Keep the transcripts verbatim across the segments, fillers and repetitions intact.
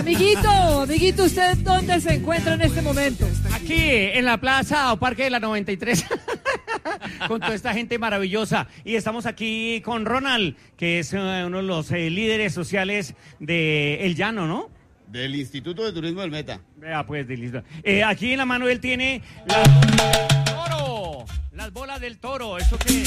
Amiguito, amiguito, ¿usted dónde se encuentra en este momento? Aquí, en la plaza o parque de la noventa y tres, con toda esta gente maravillosa. Y estamos aquí con Ronald, que es uh, uno de los eh, líderes sociales de El Llano, ¿no? Del Instituto de Turismo del Meta. Vea, pues, de listo. Eh, aquí en la mano él tiene las bolas del toro. Las bolas del toro, ¿eso qué?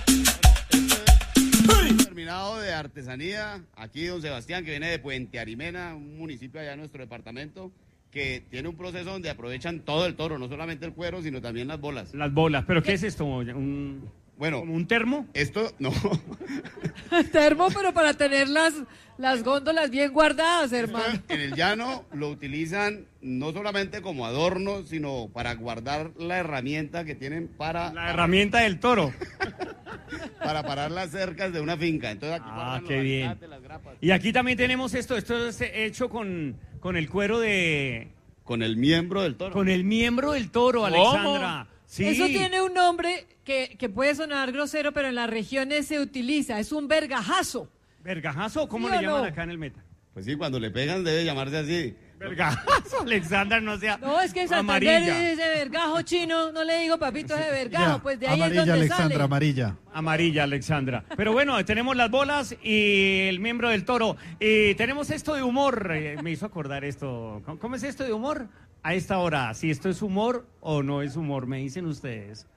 Terminado de artesanía, aquí don Sebastián, que viene de Puente Arimena, un municipio allá en nuestro departamento, que tiene un proceso donde aprovechan todo el toro, no solamente el cuero, sino también las bolas. Las bolas, ¿pero qué es esto? ¿Un, bueno, ¿como un termo? Esto, no. Termo, pero para tener las, las góndolas bien guardadas, hermano. En el llano lo utilizan no solamente como adorno, sino para guardar la herramienta que tienen para... La para, herramienta del toro. Para parar las cercas de una finca. Entonces aquí ah, los qué bien. alicates, las grapas. Y aquí también tenemos esto, esto es hecho con, con el cuero de... Con el miembro del toro. Con el miembro del toro, Alexandra. Sí. Eso tiene un nombre que, que puede sonar grosero, pero en las regiones se utiliza. Es un vergajazo. ¿Vergajazo? ¿Cómo ¿Sí le o llaman no? acá en el meta? Pues sí, cuando le pegan debe llamarse así. Vergajazo, Alexandra, no sea No, es que en Santander amarilla. dice vergajo chino, no le digo papito de vergajo, Ya, pues de ahí amarilla, es donde Alexandra, sale. amarilla. Amarilla, Alexandra. Pero bueno, tenemos las bolas y el miembro del toro. Y tenemos esto de humor. Eh, me hizo acordar esto. ¿Cómo, ¿Cómo es esto de humor? A esta hora, si esto es humor o no es humor, me dicen ustedes.